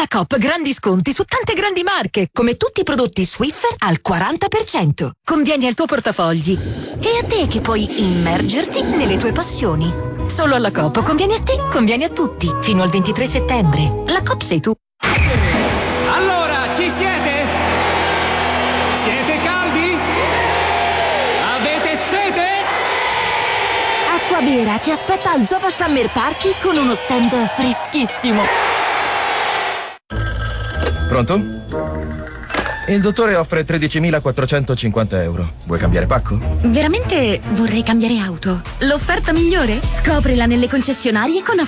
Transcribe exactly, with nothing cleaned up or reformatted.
Coop grandi sconti su tante grandi marche, come tutti i prodotti Swiffer al quaranta per cento. Convieni al tuo portafogli. E a te che puoi immergerti nelle tue passioni. Solo alla Coop convieni a te, convieni a tutti. Fino al ventitré settembre. La Coop sei tu. Allora, ci siete? Siete caldi? Avete sete? Acquavera ti aspetta al Jova Summer Party con uno stand freschissimo. Pronto? Il dottore offre tredicimilaquattrocentocinquanta euro. Vuoi cambiare pacco? Veramente vorrei cambiare auto. L'offerta migliore? Scoprila nelle concessionarie con